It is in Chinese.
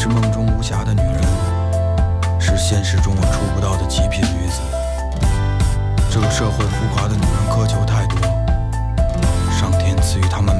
是梦中无瑕的女人，是现实中我触不到的极品女子。